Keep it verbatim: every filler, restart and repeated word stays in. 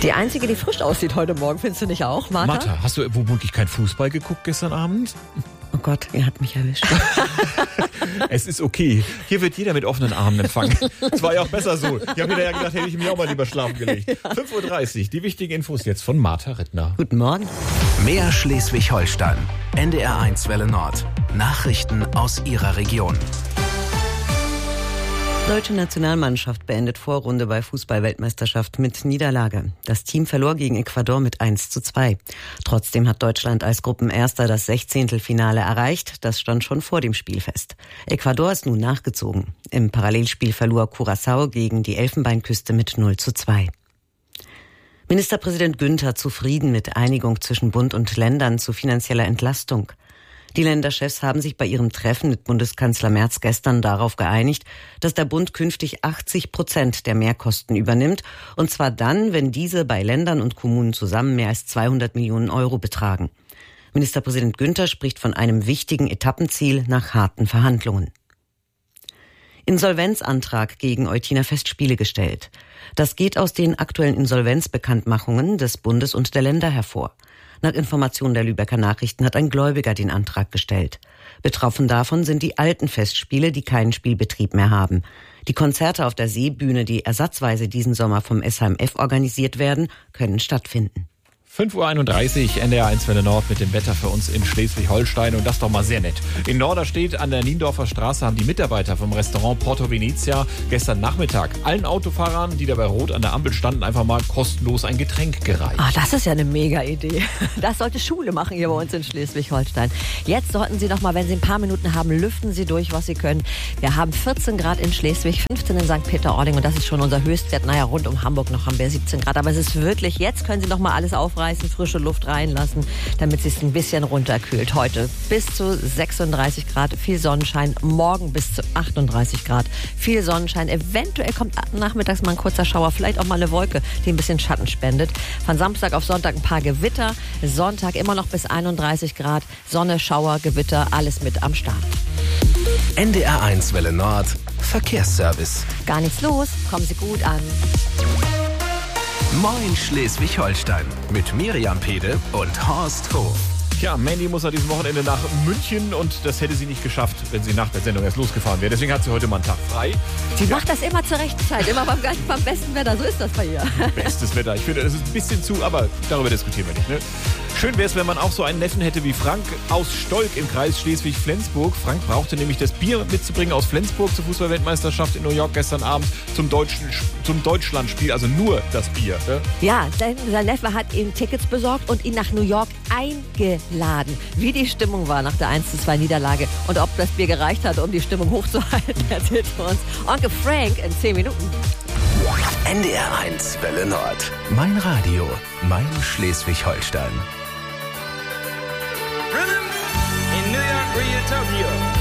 Die einzige, die frisch aussieht heute Morgen, findest du nicht auch, Martha? Martha, hast du womöglich kein Fußball geguckt gestern Abend? Oh Gott, ihr habt mich erwischt. Es ist okay. Hier wird jeder mit offenen Armen empfangen. Es war ja auch besser so. Ich habe mir ja gedacht, hätte ich mich auch mal lieber schlafen gelegt. Ja. fünf Uhr dreißig, die wichtigen Infos jetzt von Martha Rittner. Guten Morgen. Mehr Schleswig-Holstein. N D R eins Welle Nord. Nachrichten aus Ihrer Region. Deutsche Nationalmannschaft beendet Vorrunde bei Fußball-Weltmeisterschaft mit Niederlage. Das Team verlor gegen Ecuador mit eins zu zwei. Trotzdem hat Deutschland als Gruppenerster das Sechzehntelfinale erreicht. Das stand schon vor dem Spiel fest. Ecuador ist nun nachgezogen. Im Parallelspiel verlor Curaçao gegen die Elfenbeinküste mit null zu zwei. Ministerpräsident Günther zufrieden mit Einigung zwischen Bund und Ländern zu finanzieller Entlastung. Die Länderchefs haben sich bei ihrem Treffen mit Bundeskanzler Merz gestern darauf geeinigt, dass der Bund künftig achtzig Prozent der Mehrkosten übernimmt, und zwar dann, wenn diese bei Ländern und Kommunen zusammen mehr als zweihundert Millionen Euro betragen. Ministerpräsident Günther spricht von einem wichtigen Etappenziel nach harten Verhandlungen. Insolvenzantrag gegen Eutiner Festspiele gestellt. Das geht aus den aktuellen Insolvenzbekanntmachungen des Bundes und der Länder hervor. Nach Informationen der Lübecker Nachrichten hat ein Gläubiger den Antrag gestellt. Betroffen davon sind die alten Festspiele, die keinen Spielbetrieb mehr haben. Die Konzerte auf der Seebühne, die ersatzweise diesen Sommer vom S H M F organisiert werden, können stattfinden. fünf Uhr einunddreißig, N D R eins Welle Nord mit dem Wetter für uns in Schleswig-Holstein, und das doch mal sehr nett. In Norderstedt an der Niendorfer Straße haben die Mitarbeiter vom Restaurant Porto Venezia gestern Nachmittag allen Autofahrern, die da bei Rot an der Ampel standen, einfach mal kostenlos ein Getränk gereicht. Ah, das ist ja eine mega Idee. Das sollte Schule machen hier bei uns in Schleswig-Holstein. Jetzt sollten Sie noch mal, wenn Sie ein paar Minuten haben, lüften Sie durch, was Sie können. Wir haben vierzehn Grad in Schleswig, fünfzehn in Sankt Peter-Ording, und das ist schon unser Höchstwert. Naja, rund um Hamburg noch haben wir siebzehn Grad, aber es ist wirklich, jetzt können Sie noch mal alles aufreißen, frische Luft reinlassen, damit es ein bisschen runterkühlt. Heute bis zu sechsunddreißig Grad, viel Sonnenschein. Morgen bis zu achtunddreißig Grad, viel Sonnenschein. Eventuell kommt nachmittags mal ein kurzer Schauer, vielleicht auch mal eine Wolke, die ein bisschen Schatten spendet. Von Samstag auf Sonntag ein paar Gewitter. Sonntag immer noch bis einunddreißig Grad. Sonne, Schauer, Gewitter, alles mit am Start. N D R eins Welle Nord. Verkehrsservice. Gar nichts los. Kommen Sie gut an. Moin Schleswig-Holstein mit Miriam Pede und Horst Hof. Tja, Mandy muss an diesem Wochenende nach München, und das hätte sie nicht geschafft, wenn sie nach der Sendung erst losgefahren wäre. Deswegen hat sie heute mal einen Tag frei. Sie macht das immer zur rechten Zeit, immer beim, beim besten Wetter. So ist das bei ihr. Bestes Wetter. Ich finde, das ist ein bisschen zu, aber darüber diskutieren wir nicht, ne? Schön wäre es, wenn man auch so einen Neffen hätte wie Frank aus Stolk im Kreis Schleswig-Flensburg. Frank brauchte nämlich das Bier mitzubringen aus Flensburg zur Fußball-Weltmeisterschaft in New York gestern Abend zum, deutschen, zum Deutschlandspiel, also nur das Bier. Ne? Ja, sein, sein Neffe hat ihm Tickets besorgt und ihn nach New York eingeladen. Wie die Stimmung war nach der eins zu zwei Niederlage und ob das Bier gereicht hat, um die Stimmung hochzuhalten, erzählt uns Onkel Frank in zehn Minuten. N D R eins Welle Nord. Mein Radio, mein Schleswig-Holstein. In New York, Rio, Tokyo.